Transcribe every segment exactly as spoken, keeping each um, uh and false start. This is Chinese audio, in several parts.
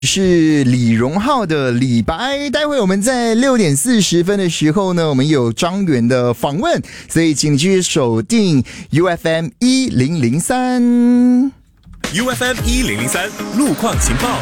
是李荣浩的李白。待会我们在六点四十分的时候呢，我们有张元的访问，所以请你继续锁定 U F M 一零零三 U F M 一零零三路况情报。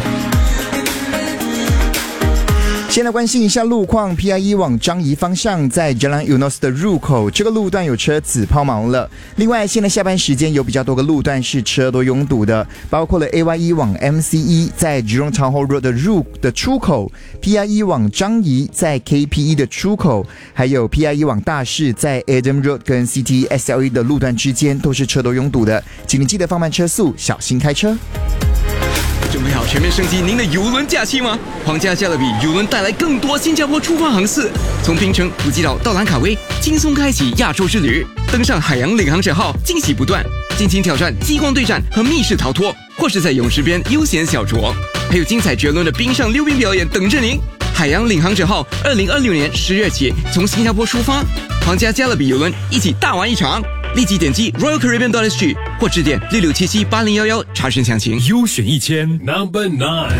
先来关心一下路况 ，P I 一 往樟宜方向，在 Jalan Eunos 的入口，这个路段有车子抛锚了。另外，现在下班时间有比较多个路段是车多拥堵的，包括了 A Y 一 往 M C 一，在 Jurong Town Hall Road 的入的出口 ，P I 一 往樟宜在 K P 一 的出口，还有 P I 一 往大士在 Adam Road 跟 C T S L E 的路段之间都是车多拥堵的，请你记得放慢车速，小心开车。 准备好全面升级您的邮轮假期吗？皇家加勒比邮轮带来更多新加坡出发航次，从槟城、普吉岛到兰卡威，轻松开启亚洲之旅。登上海洋领航者号，惊喜不断，尽情挑战激光对战和密室逃脱，或是在泳池边悠闲小酌，还有精彩绝伦的冰上溜冰表演等着您。海洋领航者号二零二六年十月起从新加坡出发，皇家加勒比邮轮一起大玩一场。立即点击 Royal Caribbean dot S G 或致电六六七七八零一一查询详情。 优选一千 Number Nine。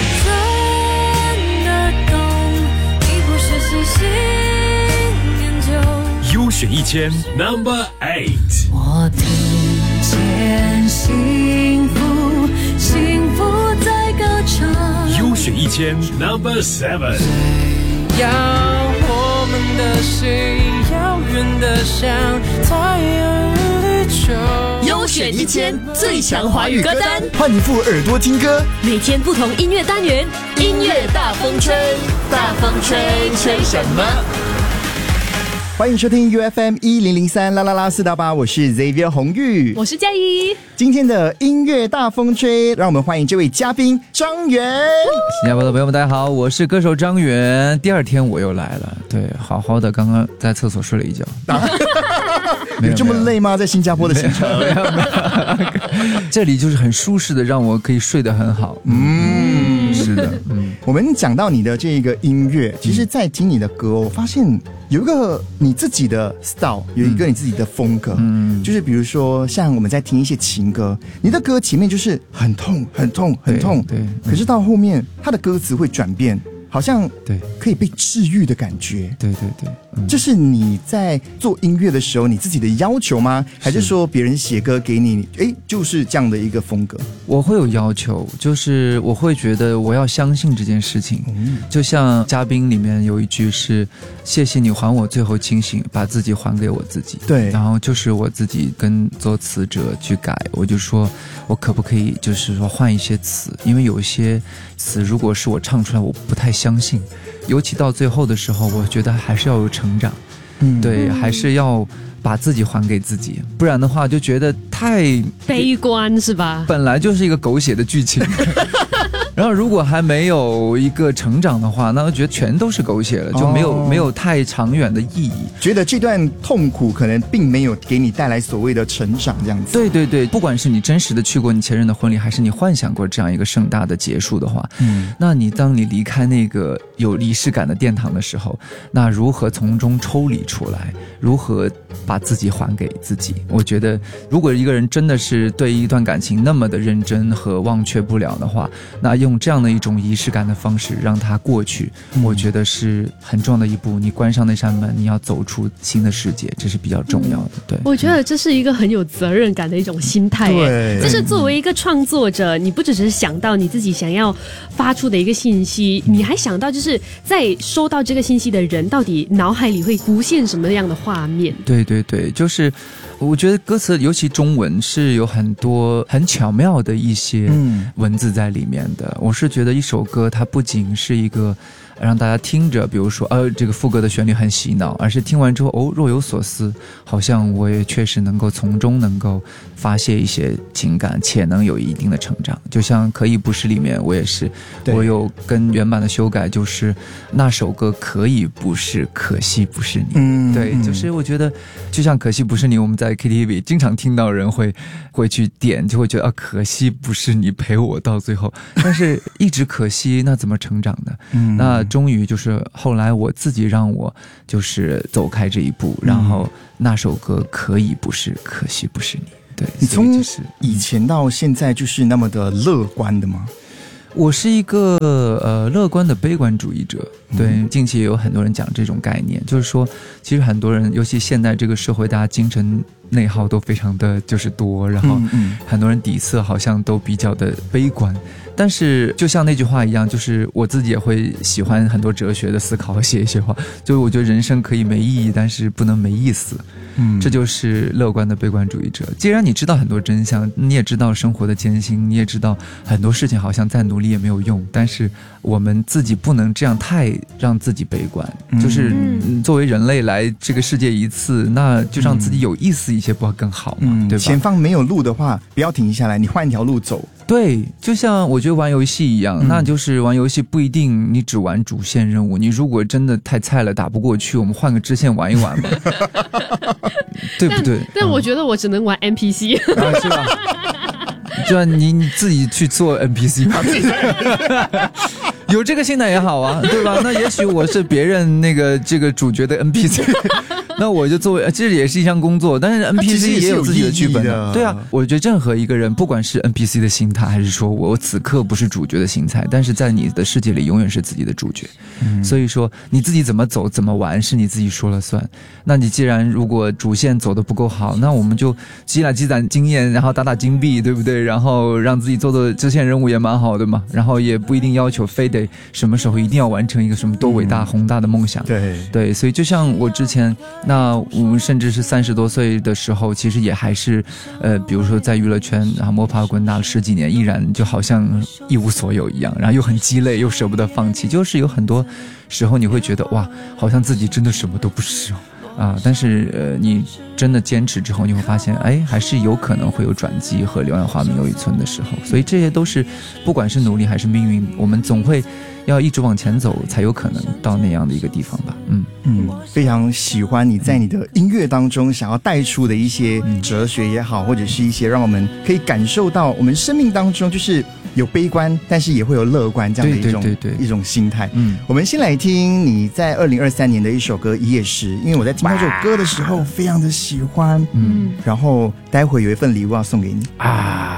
优选一千 Number Eight。 我听见幸福，幸福在歌唱。 优选一千 Number Seven。 要我们的心遥远的像太阳与地球。 优选一千最强华语歌单， 换一副耳朵听歌， 每天不同音乐单元，音乐大风吹，大风吹，吹什么？ 欢迎收听 U F M 一零零三啦啦啦四到八，我是 Xavier 洪玉， 我是嘉怡。 今天的音乐大风吹，让我们欢迎这位嘉宾张元。 新加坡的朋友们，大家好，我是歌手张元。第二天我又来了，对，好好的，刚刚在厕所睡了一觉。 有这么累吗？在新加坡的行程？ 没有没有，这里就是很舒适的，让我可以睡得很好。嗯，是的。嗯， 我们讲到你的这个音乐，其实在听你的歌，我发现有一个你自己的 style， 有一个你自己的风格。嗯，就是比如说像我们在听一些情歌，你的歌前面就是很痛、很痛、很痛， 对，对可是到后面它的歌词会转变。好像对可以被治愈的感觉， 对对对， 嗯，这是你在做音乐的时候你自己的要求吗？还是说别人写歌给你，哎，就是这样的一个风格？ 我会有要求，就是我会觉得我要相信这件事情。嗯，就像嘉宾里面有一句是“谢谢你还我最后清醒，把自己还给我自己”。 对， 然后就是我自己跟作词者去改，我就说我可不可以就是说换一些词，因为有一些词如果是我唱出来，我不太相信，尤其到最后的时候，我觉得还是要有成长，嗯，对，还是要把自己还给自己，不然的话就觉得太悲观是吧？ 本来就是一个狗血的剧情。然后如果还没有一个成长的话，那我觉得全都是狗血了，就没有、哦、没有太长远的意义。 觉得这段痛苦可能并没有给你带来所谓的成长，这样子。 对对对，不管是你真实的去过你前任的婚礼，还是你幻想过这样一个盛大的结束的话，嗯，那你当你离开那个有仪式感的殿堂的时候，那如何从中抽离出来？如何把自己还给自己？我觉得，如果一个人真的是对一段感情那么的认真和忘却不了的话，那用这样的一种仪式感的方式让它过去，嗯，我觉得是很重要的一步。你关上那扇门，你要走出新的世界，这是比较重要的。对， 我觉得这是一个很有责任感的一种心态。对，就是作为一个创作者，你不只是想到你自己想要发出的一个信息，你还想到就是在收到这个信息的人到底脑海里会浮现什么样的画面。 对对对，就是我觉得歌词尤其中文是有很多很巧妙的一些文字在里面的，嗯，我是觉得一首歌它不仅是一个让大家听着比如说呃，这个副歌的旋律很洗脑，而是听完之后哦，若有所思，好像我也确实能够从中能够发泄一些情感，且能有一定的成长。就像可以不是里面我也是，我有跟原版的修改，就是那首歌可以不是，可惜不是你。嗯，对，就是我觉得就像可惜不是你，我们在 K T V 经常听到人会会去点，就会觉得啊，可惜不是你陪我到最后，但是一直可惜那怎么成长呢？嗯，那终于就是后来我自己让我就是走开这一步，然后那首歌可以不是，可惜不是你。对， 你从以前到现在就是那么的乐观的吗？ 我是一个呃乐观的悲观主义者，对，近期也有很多人讲这种概念，就是说，其实很多人，尤其现在这个社会，大家精神内耗都非常的就是多，然后很多人底色好像都比较的悲观。但是就像那句话一样，就是我自己也会喜欢很多哲学的思考和写一些话，就是我觉得人生可以没意义，但是不能没意思。嗯，这就是乐观的悲观主义者。既然你知道很多真相，你也知道生活的艰辛，你也知道很多事情好像再努力也没有用，但是我们自己不能这样太让自己悲观。嗯、就是、嗯、作为人类来这个世界一次，那就让自己有意思一些，不会更好嘛？嗯、对吧？ 前方没有路的话，不要停下来，你换一条路走。 对，就像我觉得玩游戏一样，嗯、那就是玩游戏不一定你只玩主线任务，你如果真的太菜了打不过去，我们换个支线玩一玩吧，对不对？ 但, 但我觉得我只能玩 N P C，、嗯啊、是吧？就让你你自己去做 N P C 吧。有这个心态也好啊，对吧？那也许我是别人那个这个主角的 N P C。那我就作为，这也是一项工作，但是 N P C 也有自己的剧本的。对啊，我觉得任何一个人，不管是 N P C 的心态，还是说我此刻不是主角的心态，但是在你的世界里永远是自己的主角。嗯、所以说你自己怎么走怎么玩是你自己说了算。那你既然如果主线走得不够好，那我们就积累积攒经验，然后打打金币，对不对？然后让自己做做支线任务也蛮好的嘛。然后也不一定要求非得什么时候一定要完成一个什么多伟大、嗯、宏大的梦想。 对对，所以就像我之前。那我们甚至是三十多岁的时候，其实也还是，呃，比如说在娱乐圈，然后摸爬滚打了十几年，依然就好像一无所有一样，然后又很鸡肋，又舍不得放弃，就是有很多时候你会觉得哇，好像自己真的什么都不是啊，但是呃，你真的坚持之后，你会发现，哎，还是有可能会有转机和柳暗花明又一村的时候。所以这些都是，不管是努力还是命运，我们总会要一直往前走，才有可能到那样的一个地方吧。嗯嗯，非常喜欢你在你的音乐当中想要带出的一些哲学也好，或者是一些让我们可以感受到我们生命当中就是有悲观，但是也会有乐观这样的一种对对对对一种心态。嗯，我们先来听你在二零二三年的一首歌《一夜时》，因为我在听到这首歌的时候非常的喜欢。嗯，然后待会有一份礼物要送给你啊。